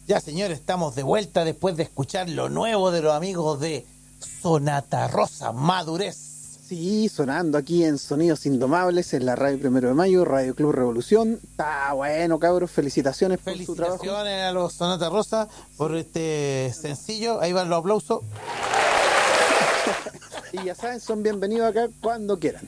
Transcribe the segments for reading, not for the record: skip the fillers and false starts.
Ya, señores, estamos de vuelta después de escuchar lo nuevo de los amigos de Sonata Rosa, Madurez. Sí, sonando aquí en Sonidos Indomables, en la Radio 1 de Mayo, Radio Club Revolución. Está bueno, cabros, felicitaciones por su trabajo. Felicitaciones a los Sonata Rosa por este sencillo. Ahí van los aplausos. Y ya saben, son bienvenidos acá cuando quieran.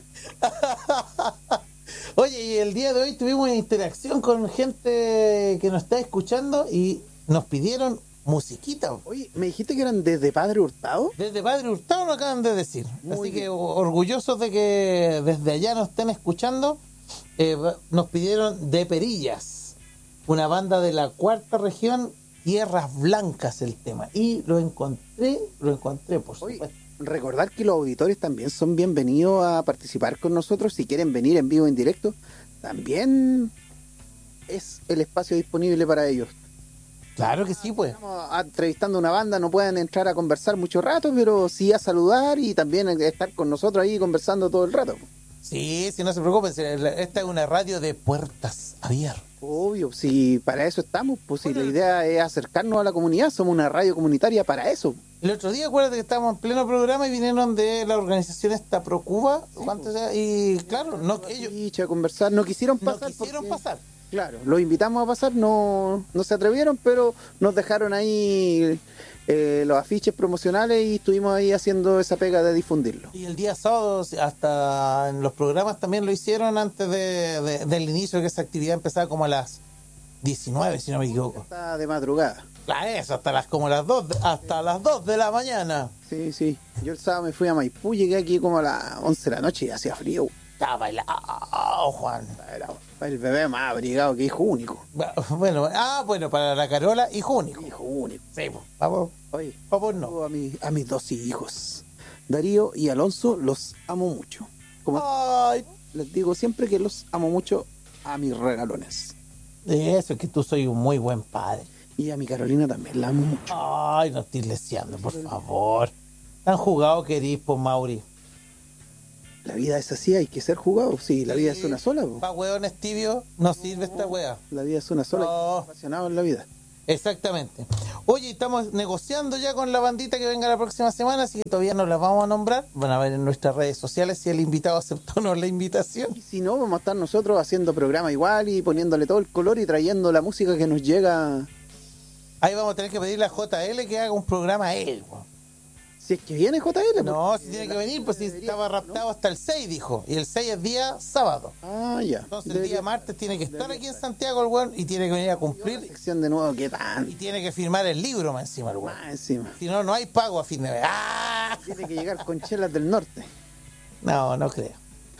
Oye, y el día de hoy tuvimos interacción con gente que nos está escuchando y nos pidieron musiquita. Oye, ¿me dijiste que eran desde Padre Hurtado? Desde Padre Hurtado nos acaban de decir. Muy Así bien. que orgullosos de que desde allá nos estén escuchando. Nos pidieron De Perillas, una banda de la cuarta región, Tierras Blancas el tema. Y lo encontré por Oye, supuesto. recordar que los auditores también son bienvenidos a participar con nosotros. Si quieren venir en vivo, en directo, también es el espacio disponible para ellos. Claro que sí, pues. Estamos entrevistando a una banda, no pueden entrar a conversar mucho rato, pero sí a saludar y también estar con nosotros ahí conversando todo el rato. Sí, si no se preocupen, esta es una radio de puertas abiertas. Obvio, si para eso estamos, pues si Bueno, la idea es acercarnos a la comunidad, somos una radio comunitaria para eso. El otro día, acuérdate que estábamos en pleno programa y vinieron de la organización esta ProCuba, y claro, ellos A conversar, no quisieron no pasar. quisieron porque, pasar. Claro, los invitamos a pasar, no se atrevieron, pero nos dejaron ahí los afiches promocionales y estuvimos ahí haciendo esa pega de difundirlo. Y el día sábado, hasta en los programas también lo hicieron antes del inicio, que esa actividad empezaba como a las 19, si no me equivoco. Está de madrugada. Eso, hasta las 2 de la mañana. Sí. Yo el sábado me fui a Maipú, llegué aquí como a las 11 de la noche y hacía frío. Estaba bailando, Juan. Era el bebé más abrigado que hijo único. Bueno, para la Carola, hijo único. Hijo único. Sí, pues, vamos. Oye, Vamos, no. a mis dos hijos, Darío y Alonso, los amo mucho. Como Ay, les digo siempre que los amo mucho a mis regalones. eso es que tú soy un muy buen padre. Y a mi Carolina también la amo mucho. Ay, no estoy leseando, por favor. Tan jugado que eres, por Mauri. La vida es así, hay que ser jugado. Sí, la vida es una sola. Po. Pa' hueones tibios no sirve esta wea. La vida es una sola, hay que No. ser apasionado en la vida. Exactamente. Oye, estamos negociando ya con la bandita que venga la próxima semana, así que todavía no la vamos a nombrar. Van a ver en nuestras redes sociales si el invitado aceptó o no la invitación. Y si no, vamos a estar nosotros haciendo programa igual y poniéndole todo el color y trayendo la música que nos llega. Ahí vamos a tener que pedirle a JL que haga un programa a él. Weón. Si es que viene JL. No, si tiene que venir, pues si estaba raptado hasta el 6, dijo. Y el 6 es día sábado. Ah, ya. Entonces el día martes tiene que estar aquí en Santiago el weón y tiene que venir a La cumplir sección de nuevo, ¿qué y tal? tiene que firmar el libro más encima el weón. Más encima. Si no, no hay pago a fin de mes. ¡Ah! Tiene que llegar con chelas del norte. No, no creo.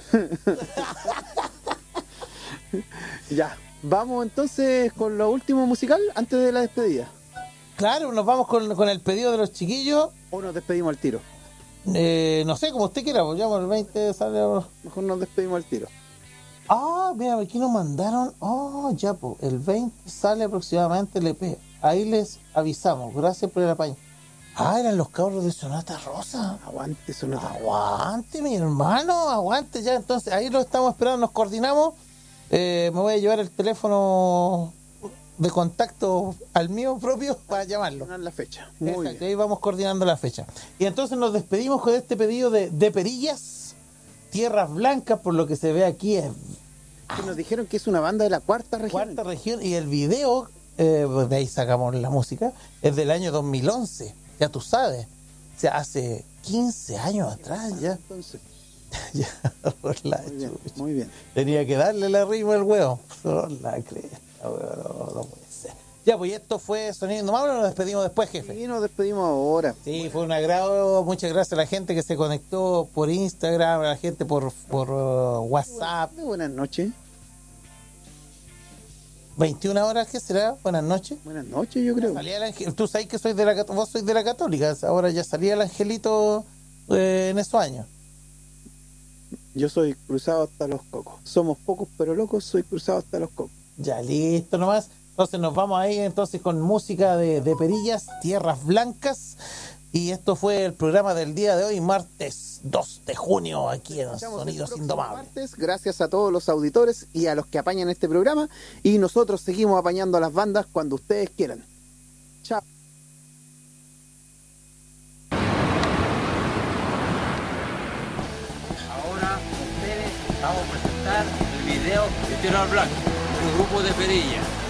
Ya. Vamos entonces con lo último musical antes de la despedida. Claro, nos vamos con el pedido de los chiquillos. O nos despedimos al tiro. No sé, como usted quiera, pues ya por el 20 sale. Mejor nos despedimos al tiro. Mira, aquí nos mandaron. Ya, pues el 20 sale aproximadamente el EP. Ahí les avisamos. Gracias por el apaño. Eran los cabros de Sonata Rosa. Aguante, Sonata. Aguante, mi hermano, aguante ya. Entonces, ahí lo estamos esperando, nos coordinamos. Me voy a llevar el teléfono de contacto al mío propio para llamarlo. La fecha. Exacto, Muy bien. ahí vamos coordinando la fecha. Y entonces nos despedimos con este pedido de Perillas, Tierras Blancas, por lo que se ve aquí es Que nos dijeron que es una banda de la cuarta región. cuarta región, y el video, pues de ahí sacamos la música, es del año 2011, ya tú sabes, o sea, hace 15 años atrás ya. Entonces, Ya, por la muy bien, chucha. muy bien. Tenía que darle la rima al huevo. Por la cresta, huevo, no puede ser. Ya, pues esto fue Sonido Indomable, nos despedimos después, jefe. Y nos despedimos ahora. Sí, fue un agrado, muchas gracias a la gente que se conectó por Instagram, a la gente por WhatsApp. Buenas noches. 21 horas, ¿qué será? Buenas noches. Buenas noches, yo creo. Salía el ángel, tú sabes que soy vos sois de la Católica, ahora ya salía el angelito en esos años. Yo soy cruzado hasta los cocos. Somos pocos pero locos, soy cruzado hasta los cocos. Ya, listo nomás. Entonces nos vamos ahí entonces con música de Perillas, Tierras Blancas. Y esto fue el programa del día de hoy, martes 2 de junio, aquí en Escuchamos el Sonidos próximo Indomables. martes. Gracias a todos los auditores y a los que apañan este programa. Y nosotros seguimos apañando a las bandas cuando ustedes quieran. Chao. Ahora ustedes vamos a presentar el video de Tierra Blanca, un grupo de perillas.